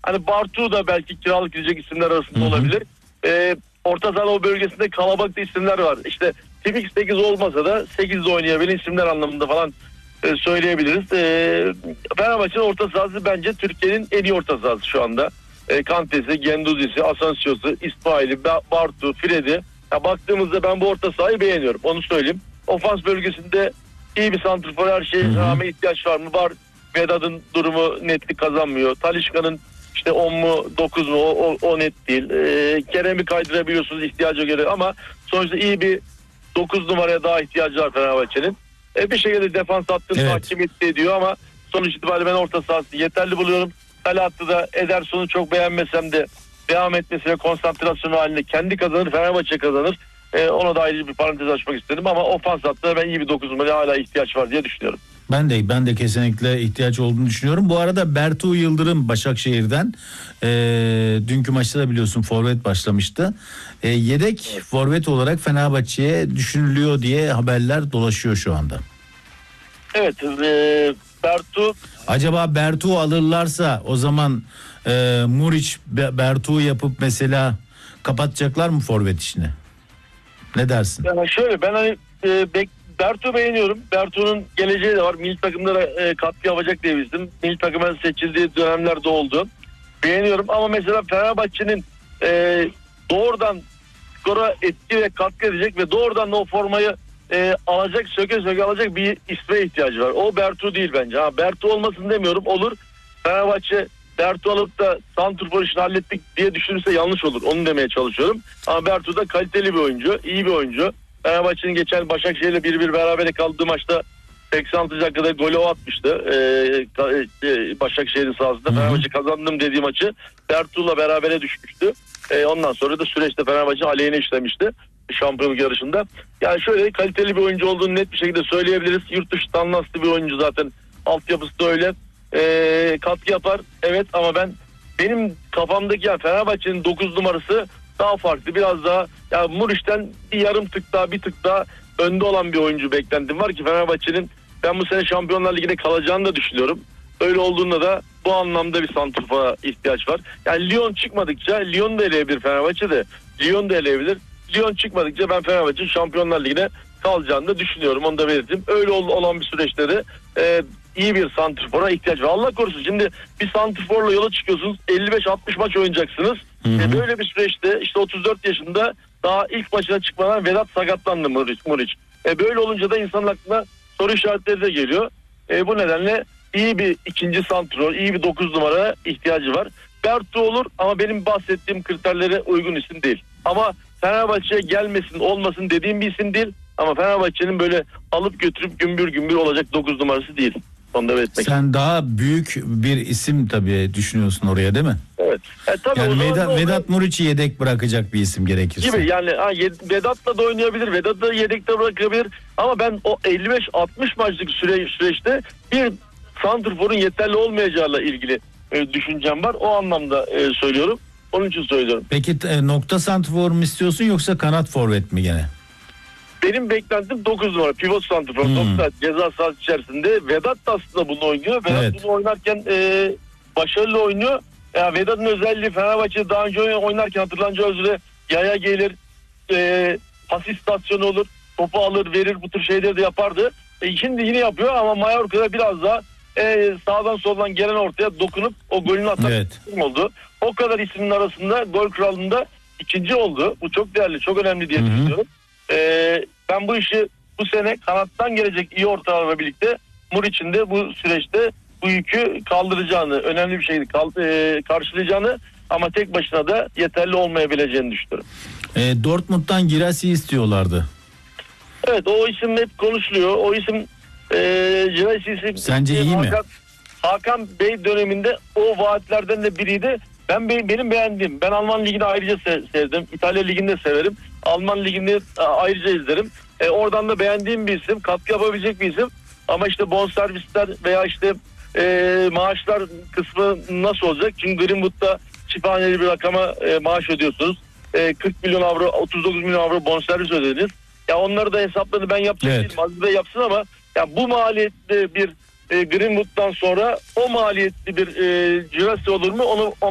Hani Bartu da belki kiralık gidecek isimler arasında olabilir. Orta saha o bölgesinde kalabalık isimler var. İşte tipik 8 olmasa da 8'de oynayabilen isimler anlamında falan söyleyebiliriz. Fenerbahçe'nin orta sahası bence Türkiye'nin en iyi orta sahası şu anda. Kante'si, Genduzi'si, Asensio'su, İsmail'i, Bartu, Fred'i. Ya baktığımızda ben bu orta sahayı beğeniyorum. Onu söyleyeyim. Ofans bölgesinde iyi bir santrfor, her şeye rağmen ihtiyaç var mı? Var. Vedat'ın durumu netlik kazanmıyor. Talisca'nın işte 10 mu 9 mu o net değil. Kerem'i kaydırabiliyorsunuz ihtiyaca göre ama sonuçta iyi bir 9 numaraya daha ihtiyacı var Fenerbahçe'nin. Bir şekilde defans hattını takip ediyor ama sonuç itibariyle ben orta sahası yeterli buluyorum. Kale hattı da Ederson'u çok beğenmesem de devam etmesi ve konsantrasyonu halinde kendi kazanır, Fenerbahçe kazanır. Ona da ayrıca bir parantez açmak istedim ama ofans hattına ben iyi bir 9 numaraya hala ihtiyaç var diye düşünüyorum. Ben de kesinlikle ihtiyaç olduğunu düşünüyorum. Bu arada Bertu Yıldırım Başakşehir'den dünkü maçta da biliyorsun forvet başlamıştı. Yedek forvet olarak Fenerbahçe'ye düşünülüyor diye haberler dolaşıyor şu anda. Evet, Bertu. Acaba Bertu alırlarsa o zaman Muriç Bertu yapıp mesela kapatacaklar mı forvet işini? Ne dersin? Yani şöyle ben hani Bertu beğeniyorum. Bertu'nun geleceği de var. Milli takımlara katkı yapacak diye bizim. Milli takıma seçildiği dönemlerde oldu. Beğeniyorum ama mesela Fenerbahçe'nin doğrudan skora etki ve katkı edecek ve doğrudan da o formayı alacak, söke alacak bir isme ihtiyacı var. O Bertu değil bence. Bertu olmasın demiyorum. Olur. Fenerbahçe Bertu alıp da santrfor işini hallettik diye düşünürse yanlış olur. Onu demeye çalışıyorum. Ama Bertu da kaliteli bir oyuncu, iyi bir oyuncu. Fenerbahçe'nin geçen Başakşehir'le 1-1 berabere kaldığı maçta 86 dakikada golü o atmıştı. Başakşehir'in sahasında. Fenerbahçe kazandım dediği maçı Bertu'yla berabere düşmüştü. Ondan sonra da süreçte Fenerbahçe aleyhine işlemişti şampiyonluk yarışında. Yani şöyle kaliteli bir oyuncu olduğunu net bir şekilde söyleyebiliriz. Yurt dışı tanınslı bir oyuncu zaten. Altyapısı da öyle. Katkı yapar. Evet ama benim kafamdaki Fenerbahçe'nin 9 numarası daha farklı. Biraz daha Muriç'ten bir yarım tık daha bir tık daha önde olan bir oyuncu beklentim var ki Fenerbahçe'nin ben bu sene Şampiyonlar Ligi'ne kalacağını da düşünüyorum. Öyle olduğunda da bu anlamda bir santrfora ihtiyaç var. Yani Lyon çıkmadıkça Lyon da eleyebilir Fenerbahçe de. Lyon da eleyebilir. Lyon çıkmadıkça ben Fenerbahçe'nin Şampiyonlar Ligi'ne kalacağını da düşünüyorum. Onu da belirteyim. Öyle olan bir süreçte de iyi bir santrfora ihtiyaç var. Allah korusun şimdi bir santrforla yola çıkıyorsunuz. 55-60 maç oynayacaksınız. Böyle bir süreçte işte 34 yaşında daha ilk maçına çıkmadan Vedat sakatlandı Muriç. Böyle olunca da insanın aklına soru işaretleri de geliyor. Bu nedenle iyi bir ikinci santrfor, iyi bir 9 numara ihtiyacı var. Bertu olur ama benim bahsettiğim kriterlere uygun isim değil. Ama Fenerbahçe'ye gelmesin olmasın dediğim bir isim değil. Ama Fenerbahçe'nin böyle alıp götürüp gümbür gümbür olacak 9 numarası değil. Sen daha büyük bir isim tabii düşünüyorsun oraya değil mi? Evet. Tabii yani Vedat Muriç'i yedek bırakacak bir isim gerekirse. Gibi yani Vedat'la da oynayabilir. Vedat'ı da yedekte bırakabilir. Ama ben o 55-60 maçlık süreçte bir santrforun yeterli olmayacağıyla ilgili düşüncem var. O anlamda söylüyorum. Onun için söylüyorum. Peki nokta santrfor mu istiyorsun yoksa kanat forvet mi gene? Benim beklentim 9 numara pivot santrfor. Nokta ceza sahası içerisinde. Vedat da aslında bunu oynuyor. Vedat bunu oynarken başarılı oynuyor. Yani Vedat'ın özelliği Fenerbahçe'de daha önce oynarken hatırlanacağı üzere yaya gelir, pas istasyonu olur, topu alır verir, bu tür şeyleri de yapardı. Şimdi yine yapıyor ama Mallorca'da biraz daha sağdan soldan gelen ortaya dokunup o golünü atan oldu. O kadar ismin arasında gol kralında ikinci oldu. Bu çok değerli, çok önemli diye düşünüyorum. Ben bu işi bu sene kanattan gelecek iyi ortalarla birlikte Muriç'in de bu süreçte bu yükü kaldıracağını, önemli bir şeyi karşılayacağını ama tek başına da yeterli olmayabileceğini düşünüyorum. Dortmund'dan Girassi istiyorlardı. Evet, o isim hep konuşuluyor. O isim Girassi isim. Sence iyi mi? Hakan Bey döneminde o vaatlerden de biriydi. Benim beğendiğim. Ben Alman Ligi'ni ayrıca sevdim. İtalya Ligi'ni de severim. Alman Ligi'ni ayrıca izlerim. Oradan da beğendiğim bir isim. Katkı yapabilecek bir isim. Ama işte bonservisler veya işte maaşlar kısmı nasıl olacak? Çünkü Greenwood'da şifaneli bir rakama maaş ödüyorsunuz. 40 milyon avro, 39 milyon avro bonservis ödediniz. Ya onları da hesaplarını ben yapacak değilim. Aziz Bey yapsın ama ya bu maliyetli bir Greenwood'dan sonra o maliyetli bir Girassi olur mu? Onu